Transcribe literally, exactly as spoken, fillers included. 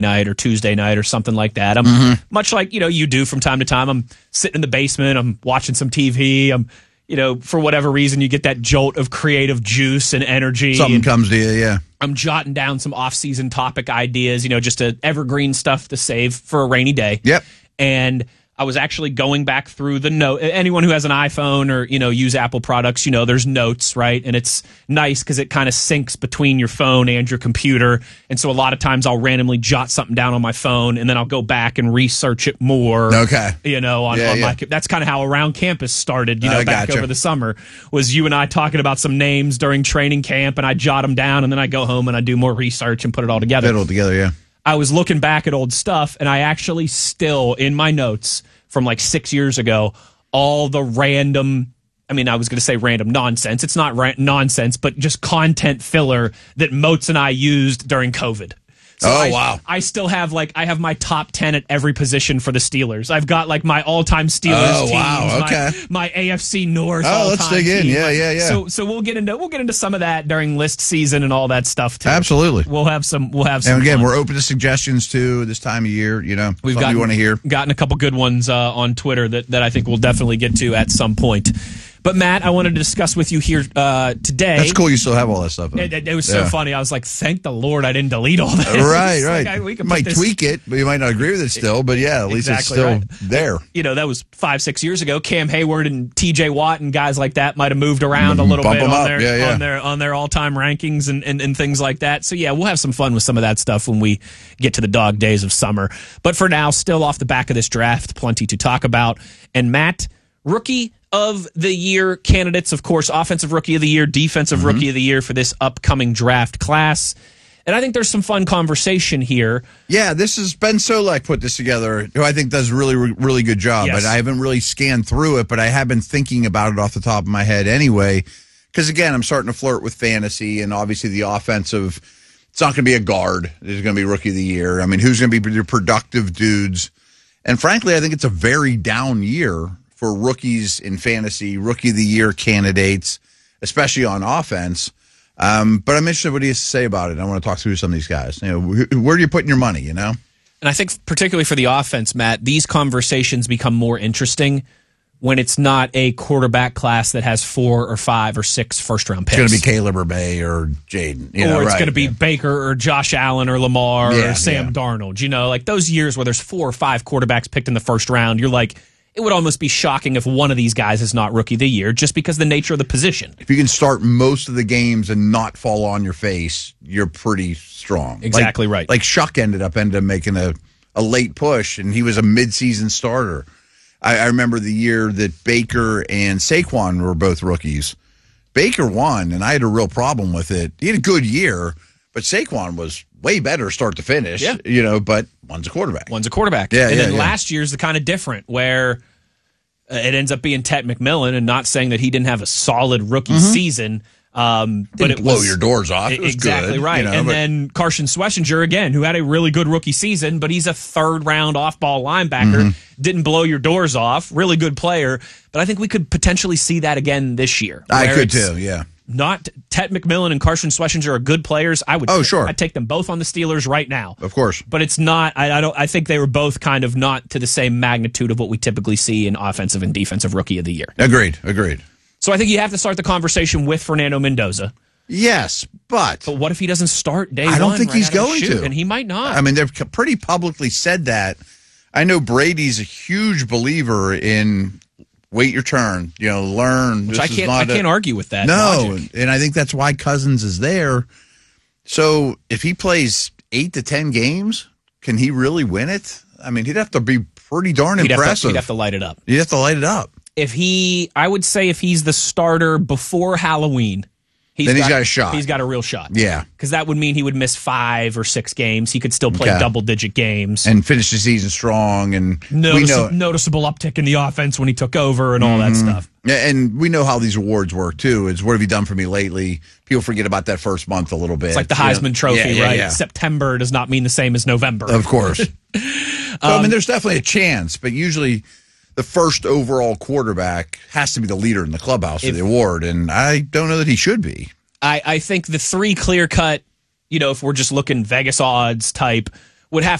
night or Tuesday night or something like that. I'm mm-hmm. much like, you know, you do from time to time. I'm sitting in the basement. I'm watching some T V. I'm, you know, for whatever reason, you get that jolt of creative juice and energy. Something and comes to you, yeah. I'm jotting down some off-season topic ideas, you know, just a evergreen stuff to save for a rainy day. Yep. And I was actually going back through the note. Anyone who has an iPhone or, you know, use Apple products, you know, there's notes, right? And it's nice because it kind of syncs between your phone and your computer. And so a lot of times I'll randomly jot something down on my phone and then I'll go back and research it more. Okay. You know, on, yeah, on yeah. my, that's kind of how Around Campus started, you know, I back gotcha. over the summer, was you and I talking about some names during training camp, and I jot them down and then I go home and I do more research and put it all together. Put it all together, yeah. I was looking back at old stuff, and I actually still, in my notes from like six years ago, all the random, I mean, I was going to say random nonsense. It's not ra- nonsense, but just content filler that Moats and I used during COVID. So oh, I, wow. I still have, like, I have my top ten at every position for the Steelers. I've got, like, my all-time Steelers oh, teams. Wow, okay. My, my A F C North Oh, all-time let's dig in. team. Yeah, yeah, yeah. So so we'll get into we'll get into some of that during list season and all that stuff, too. Absolutely. We'll have some we'll have some And again, fun. we're open to suggestions, too, this time of year, you know, We've something gotten, you want to hear. gotten a couple good ones uh, on Twitter that, that I think we'll definitely get to at some point. But, Matt, I wanted to discuss with you here uh, today. That's cool you still have all that stuff. It, it, it was so yeah. funny. I was like, thank the Lord I didn't delete all that. Right, right. Like, I, we you could might put this, tweak it, but you might not agree with it still. But, yeah, at least exactly it's still right. there. You know, that was five, six years ago. Cam Hayward and T J Watt and guys like that might have moved around a little Bump bit them on up. their, Yeah, yeah. on their on their all-time rankings and, and, and things like that. So, yeah, we'll have some fun with some of that stuff when we get to the dog days of summer. But for now, still off the back of this draft, plenty to talk about. And, Matt, rookie of the year candidates, of course, offensive rookie of the year, defensive mm-hmm. rookie of the year for this upcoming draft class. And I think there's some fun conversation here. Yeah, this is Ben Solak put this together, who I think does a really, really good job. Yes. But I haven't really scanned through it, but I have been thinking about it off the top of my head anyway. Because, again, I'm starting to flirt with fantasy, and obviously the offensive, it's not going to be a guard. It's going to be rookie of the year. I mean, who's going to be the productive dudes? And frankly, I think it's a very down year for rookies in fantasy, rookie of the year candidates, especially on offense. Um, but I'm interested in what he has to say about it. I want to talk through some of these guys. You know, where are you putting your money, you know? And I think particularly for the offense, Matt, these conversations become more interesting when it's not a quarterback class that has four or five or six first-round picks. It's going to be Caleb or Bay or Jaden. You know, or it's right, going to be yeah. Baker or Josh Allen or Lamar yeah, or Sam yeah. Darnold. You know, like those years where there's four or five quarterbacks picked in the first round, you're like, it would almost be shocking if one of these guys is not rookie of the year just because of the nature of the position. If you can start most of the games and not fall on your face, you're pretty strong. Exactly like, right. Like Shuck ended up ended up making a, a late push, and he was a midseason starter. I, I remember the year that Baker and Saquon were both rookies. Baker won, and I had a real problem with it. He had a good year, but Saquon was way better start to finish. Yeah. You know, but one's a quarterback. One's a quarterback. Yeah, and yeah, then yeah. last year's the kind of different where uh, it ends up being Ted McMillan, and not saying that he didn't have a solid rookie Mm-hmm. season. Um, but Didn't it blow was, your doors off. It was exactly good, right. you know, and but- then Carson Schlesinger again, who had a really good rookie season, but he's a third round off ball linebacker. Mm-hmm. Didn't blow your doors off. Really good player. But I think we could potentially see that again this year. I where could it's too, yeah. Not Ted McMillan and Carson Schlesinger are good players. I would. Oh, sure. I'd take them both on the Steelers right now. Of course. But it's not. I, I don't. I think they were both kind of not to the same magnitude of what we typically see in offensive and defensive rookie of the year. Agreed, agreed. So I think you have to start the conversation with Fernando Mendoza. Yes, but But what if he doesn't start day one? I don't think right he's out of the going chute? to. And he might not. I mean, they've pretty publicly said that. I know Brady's a huge believer in wait your turn, you know, learn. Which This I is can't. not I can't a, argue with that. No, logic. and I think that's why Cousins is there. So if he plays eight to ten games, can he really win it? I mean, he'd have to be pretty darn he'd impressive. have, to, he'd have to light it up. He'd have to light it up. If he, I would say, if he's the starter before Halloween, he's Then he's got, got a shot. He's got a real shot. Yeah. Because that would mean he would miss five or six games. He could still play Okay. double-digit games. And finish the season strong. And Notice, we know noticeable uptick in the offense when he took over and all that stuff. Yeah, and we know how these awards work, too. It's what have you done for me lately? People forget about that first month a little bit. It's like the You know? Heisman Trophy, Yeah, yeah, right? yeah. September does not mean the same as November. Of course. so, I mean, there's definitely a chance, but usually the first overall quarterback has to be the leader in the clubhouse If- for the award, and I don't know that he should be. I, I think the three clear-cut, you know, if we're just looking Vegas odds type, would have